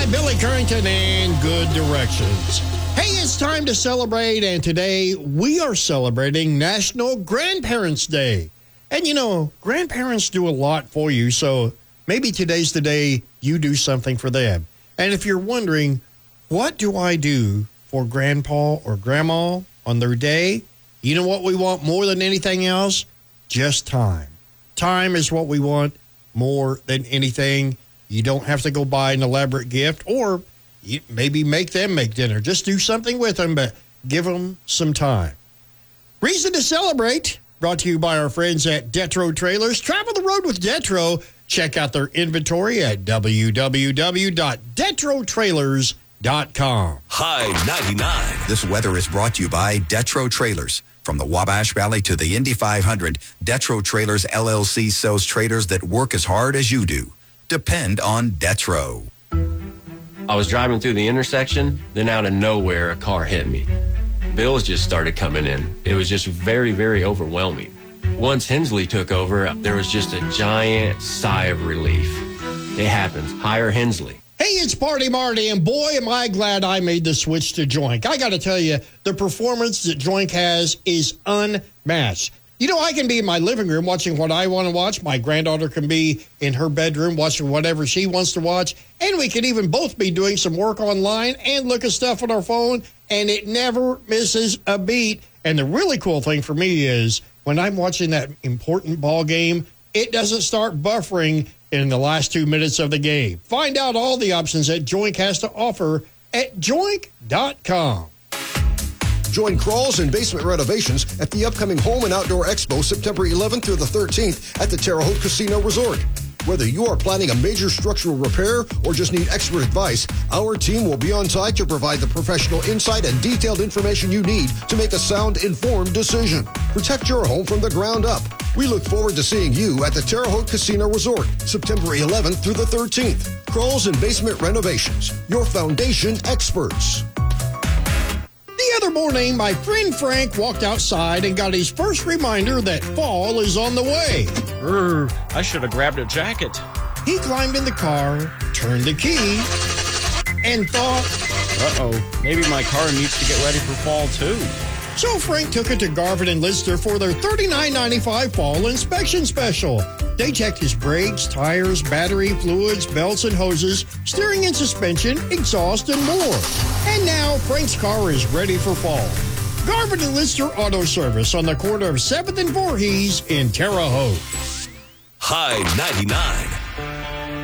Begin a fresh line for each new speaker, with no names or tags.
by Billy Currington and Good Directions. Hey, it's time to celebrate, and today we are celebrating National Grandparents' Day. And you know, grandparents do a lot for you, so maybe today's the day you do something for them. And if you're wondering, what do I do for grandpa or grandma on their day? You know what we want more than anything else? Just time. Time is what we want more than anything. You don't have to go buy an elaborate gift, or maybe make them make dinner. Just do something with them, but give them some time. Reason to celebrate, brought to you by our friends at Detro Trailers. Travel the road with Detro. Check out their inventory at www.detrotrailers.com.
High 99. This weather is brought to you by Detro Trailers. From the Wabash Valley to the Indy 500, Detro Trailers LLC sells trailers that work as hard as you do. Depend on Detro.
I was driving through the intersection, then out of nowhere, a car hit me. Bills just started coming in. It was just very, very overwhelming. Once Hensley took over, there was just a giant sigh of relief. It happens. Hire Hensley.
Hey, it's Party Marty, and boy, am I glad I made the switch to Joink. I got to tell you, the performance that Joink has is unmatched. You know, I can be in my living room watching what I want to watch. My granddaughter can be in her bedroom watching whatever she wants to watch. And we can even both be doing some work online and look at stuff on our phone, and it never misses a beat. And the really cool thing for me is when I'm watching that important ball game, it doesn't start buffering in the last 2 minutes of the game. Find out all the options that Joink has to offer at joink.com.
Join Crawls and Basement Renovations at the upcoming Home and Outdoor Expo September 11th through the 13th at the Terre Haute Casino Resort. Whether you are planning a major structural repair or just need expert advice, our team will be on site to provide the professional insight and detailed information you need to make a sound, informed decision. Protect your home from the ground up. We look forward to seeing you at the Terre Haute Casino Resort, September 11th through the 13th. Crawls and Basement Renovations, your foundation experts.
The other morning, my friend Frank walked outside and got his first reminder that fall is on the way.
I should have grabbed a jacket.
He climbed in the car, turned the key, and thought,
Uh-oh, maybe my car needs to get ready for fall, too.
So Frank took it to Garvin and Lister for their $39.95 fall inspection special. They checked his brakes, tires, battery, fluids, belts and hoses, steering and suspension, exhaust, and more. And now Frank's car is ready for fall. Garvin and Lister Auto Service on the corner of 7th and Voorhees in Terre Haute.
High 99.